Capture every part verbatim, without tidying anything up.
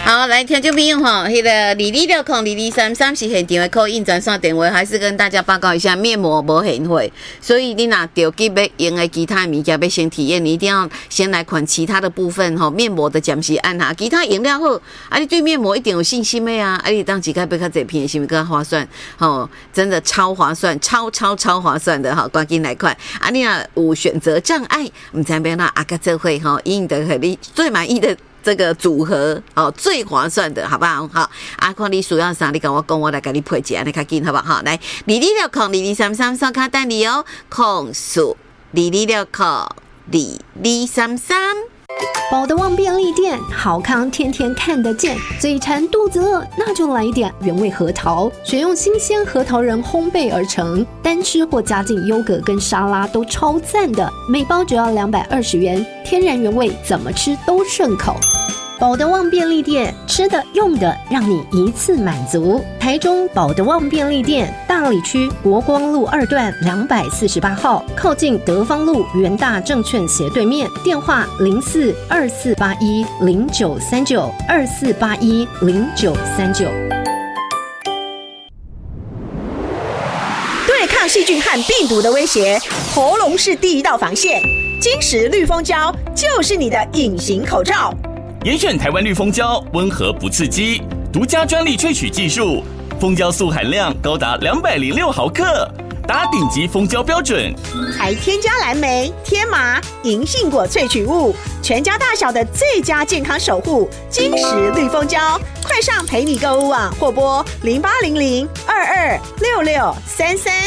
好，来听众朋友哈，那个二二六空二二三三是现场的call in专线电话，还是跟大家报告一下，面膜无现货，所以你若着急要用的其他物件要先体验，你一定要先来款其他的部分哈，面膜的暂时按下，其他用了好，啊，你对面膜一定有信心的啊，啊，你当几开要较济便宜，是不是更划算？哦，真的超划算，超超超划算的哈，赶紧来款，啊，你若有选择障碍，唔知要哪啊个做会哈，赢得和你最满意的。这个组合哦，最划算的，好不好？好，啊，看你需要啥，你跟我讲，我来给你配置，你看紧好不好？来，二二六空二二三三刷卡等你哦，空数二二六空二二三三。 保德旺便利店，好康天天看得见。嘴馋肚子饿，那就来一点原味核桃，选用新鲜核桃仁烘焙而成，单吃或加进优格跟沙拉都超赞的。每包只要两百二十元，天然原味，怎么吃都顺口。保德旺便利店，吃的用的让你一次满足。台中保德旺便利店，大里区国光路二段两百四十八号，靠近德芳路元大证券斜对面。电话零四二四八一零九三九二四八一零九三九。 对抗细菌和病毒的威胁，喉咙是第一道防线。金石绿蜂胶就是你的隐形口罩。 严选台湾绿蜂胶，温和不刺激，独家专利萃取技术，蜂胶素含量高达两百零六毫克，达顶级蜂胶标准， 还添加蓝莓、天麻、银杏果萃取物，全家大小的最佳健康守护。金石绿蜂胶，快上陪你购物网或拨零八零零二二六六三三。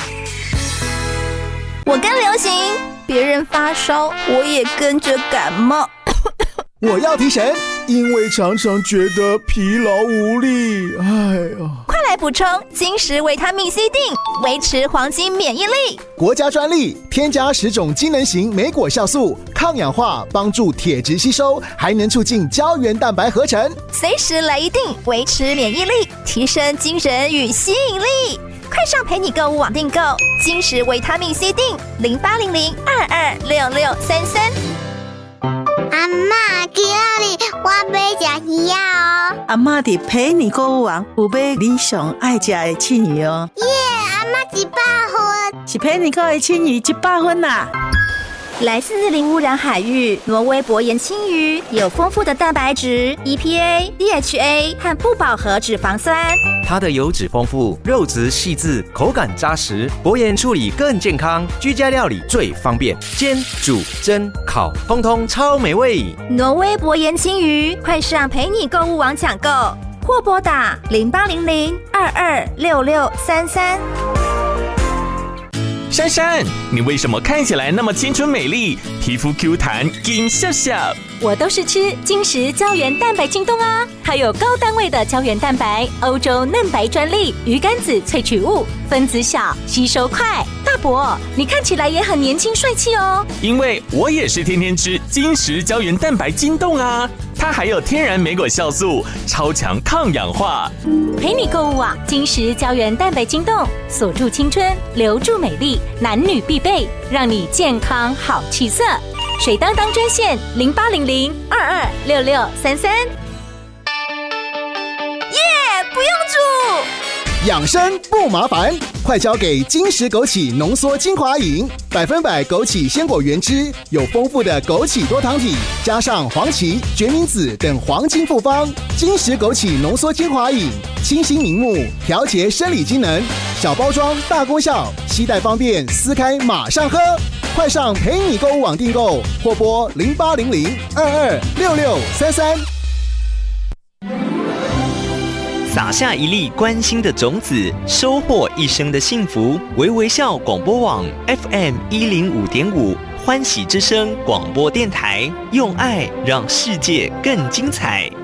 我跟流行，别人发烧，我也跟着感冒。 我要提神，因为常常觉得疲劳无力。哎呀， 快来补充金石维他命 C 锭，维持黄金免疫力。 国家专利，添加十种机能型莓果酵素，抗氧化，帮助铁质吸收，还能促进胶原蛋白合成。 随时来一锭，维持免疫力，提升精神与吸引力。快上陪你购物网订购金石维他命 C 锭，零八零零二二六六三三。 阿嬷，今日我要吃鱼哦。 阿嬷伫陪你购物网有买你上爱吃的青鱼哦。 耶，阿嬷一百分。 是陪你购的青鱼一百分啦。 来自零污染海域，挪威薄盐青鱼有丰富的蛋白质、E P A、D H A 和不饱和脂肪酸。 它的油脂丰富，肉质细致，口感扎实，薄盐处理更健康，居家料理最方便，煎、煮、蒸、烤，通通超美味。 挪威薄盐青鱼，快上陪你购物网抢购，或拨打零八零零二二六六三三。 珊珊，你为什么看起来那么青春美丽，皮肤 Q 弹，金笑笑？ 我都是吃金石胶原蛋白晶冻啊，还有高单位的胶原蛋白，欧洲嫩白专利，鱼肝子萃取物，分子小，吸收快。大伯，你看起来也很年轻帅气哦。 因为我也是天天吃金石胶原蛋白晶冻啊，它还有天然莓果酵素，超强抗氧化。 陪你购物网，金石胶原蛋白晶冻，锁住青春，留住美丽，男女必备，让你健康好气色。水当当专线零八零零二二六六三三。耶， 不用煮。 养生不麻烦，快交给金石枸杞浓缩精华饮，百分百枸杞鲜果原汁，有丰富的枸杞多糖体，加上黄芪、决明子等黄金复方。金石枸杞浓缩精华饮，清新明目，调节生理机能，小包装大功效，携带方便，撕开马上喝。快上陪你购物网订购，或拨零八零零二二六六三三。 撒下一粒关心的种子，收获一生的幸福。微微笑广播网 F M 一零五点五，欢喜之声广播电台，用爱让世界更精彩。